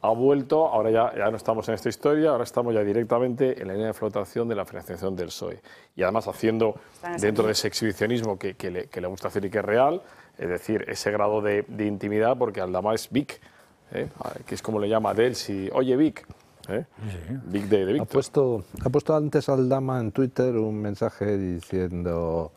ha vuelto, ahora ya no estamos en esta historia, ahora estamos ya directamente en la línea de flotación de la financiación del PSOE. Y además haciendo, dentro de ese exhibicionismo que le gusta hacer y que es real, es decir, ese grado de intimidad, porque Aldama es Vic, que es como le llama Delsi, oye Vic, Vic de Víctor. Ha puesto antes Aldama en Twitter un mensaje diciendo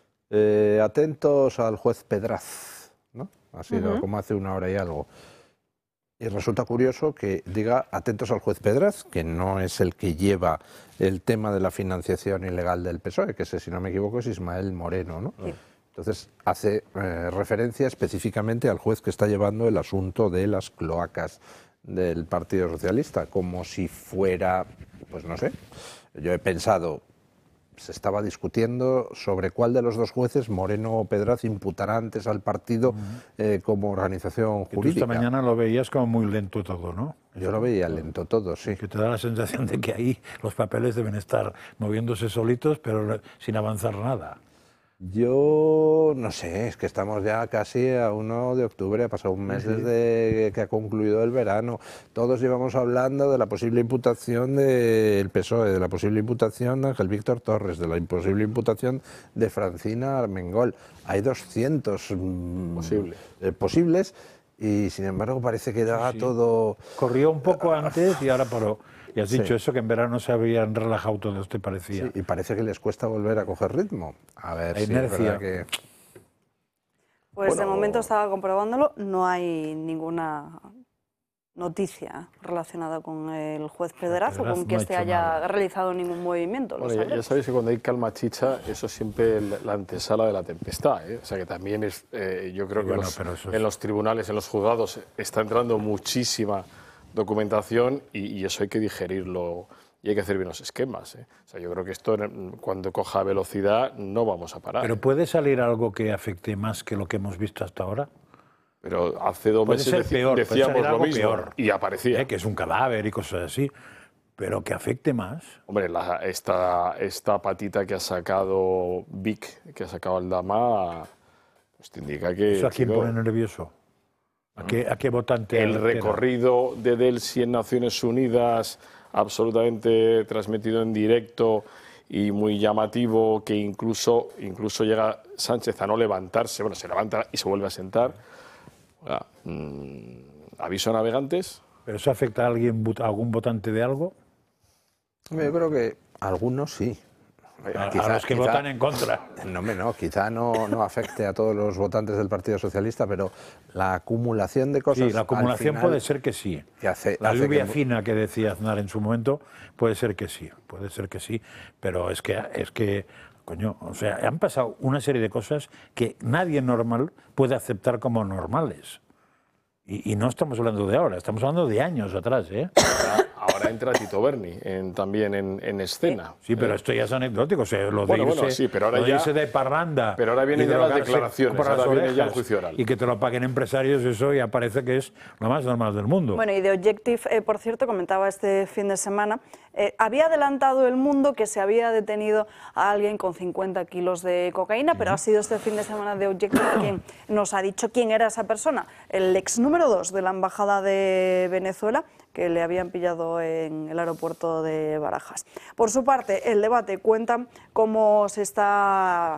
atentos al juez Pedraz, ¿no? Ha sido como hace una hora y algo. Y resulta curioso que diga atentos al juez Pedraz, que no es el que lleva el tema de la financiación ilegal del PSOE, que ese, si no me equivoco, es Ismael Moreno, ¿no? Sí. Entonces hace referencia específicamente al juez que está llevando el asunto de las cloacas del Partido Socialista, como si fuera, pues no sé, yo he pensado, se estaba discutiendo sobre cuál de los dos jueces, Moreno o Pedraz, imputará antes al partido como organización jurídica. Esta mañana lo veías como muy lento todo, ¿no? Yo lo veía lento todo, sí. Que te da la sensación de que ahí los papeles deben estar moviéndose solitos, pero sin avanzar nada. Yo no sé, es que estamos ya casi a 1 de octubre, ha pasado un mes desde que ha concluido el verano. Todos llevamos hablando de la posible imputación del PSOE, de la posible imputación de Ángel Víctor Torres, de la imposible imputación de Francina Armengol. Hay 200 posibles y sin embargo parece que da todo... Corrió un poco antes y ahora paró. Y has dicho eso, que en verano se habían relajado todos, ¿te parecía? Sí, y parece que les cuesta volver a coger ritmo. A ver si es verdad que... Pues bueno, de momento estaba comprobándolo, no hay ninguna noticia relacionada con el juez Pedraz o con que haya realizado ningún movimiento. Bueno, ya sabéis que cuando hay calma chicha, eso es siempre la antesala de la tempestad, ¿eh? O sea que también es, yo creo que en los tribunales, en los juzgados, está entrando muchísima documentación y eso hay que digerirlo y hay que hacer bien los esquemas, ¿eh? O sea, yo creo que esto, cuando coja velocidad, no vamos a parar. ¿Pero puede salir algo que afecte más que lo que hemos visto hasta ahora? Pero hace 2 meses decíamos lo mismo peor, y aparecía. Que es un cadáver y cosas así, pero que afecte más. Hombre, esta patita que ha sacado Vic, que ha sacado Aldama, pues te indica que... ¿Eso a quién pone nervioso? ¿A qué votante? El recorrido de Delsi en Naciones Unidas, absolutamente transmitido en directo y muy llamativo, que incluso llega Sánchez a no levantarse, bueno, se levanta y se vuelve a sentar. ¿Aviso a navegantes? ¿Pero eso afecta a algún votante de algo? Yo creo que algunos sí. A los que votan en contra. No, quizá no afecte a todos los votantes del Partido Socialista, pero la acumulación de cosas... Sí, la acumulación puede ser que sí. La lluvia fina que decía Aznar en su momento puede ser que sí, pero es que coño, o sea, han pasado una serie de cosas que nadie normal puede aceptar como normales. Y no estamos hablando de ahora, estamos hablando de años atrás, ¿eh? Ahora entra Tito Berni también en escena. Sí, pero esto ya es anecdótico, o sea, lo de irse de parranda. Pero ahora vienen ya las declaraciones, ahora viene ya el juicio oral. Y que te lo paguen empresarios, eso ya parece que es lo más normal del mundo. Bueno, y The Objective, por cierto, comentaba este fin de semana, había adelantado El Mundo que se había detenido a alguien con 50 kilos de cocaína, pero ha sido este fin de semana The Objective quien nos ha dicho quién era esa persona, el ex número 2 de la Embajada de Venezuela, que le habían pillado en el aeropuerto de Barajas. Por su parte, El Debate cuenta cómo se está,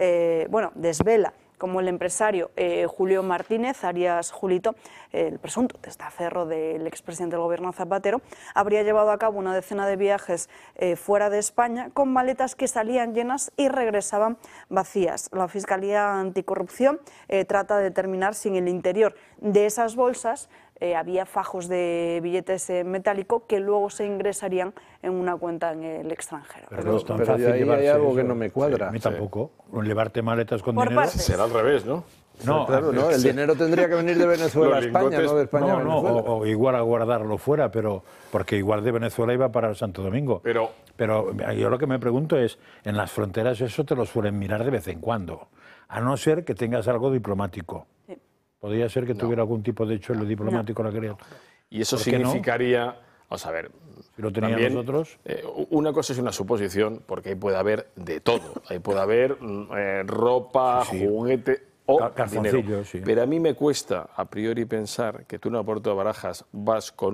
desvela cómo el empresario Julio Martínez, alias Julito, el presunto testaferro del expresidente del gobierno Zapatero, habría llevado a cabo una decena de viajes fuera de España con maletas que salían llenas y regresaban vacías. La Fiscalía Anticorrupción trata de determinar si en el interior de esas bolsas había fajos de billetes metálico que luego se ingresarían en una cuenta en el extranjero. Pero ahí hay algo que no me cuadra. A mí tampoco. Llevarte maletas con dinero... Será al revés, ¿no? No, claro, no, el dinero tendría que venir de Venezuela a España, no de España a Venezuela. O igual a guardarlo fuera, pero porque igual de Venezuela iba para el Santo Domingo. Pero yo lo que me pregunto es, en las fronteras eso te lo suelen mirar de vez en cuando, a no ser que tengas algo diplomático. Sí. Podría ser que tuviera algún tipo de hecho diplomático la criatura. Y eso significaría, vamos a ver, si lo tenían también, nosotros. Una cosa es una suposición, porque ahí puede haber de todo. Ahí puede haber ropa, juguete o dinero. Sí. Pero a mí me cuesta a priori pensar que tú en el puerto de Barajas vas con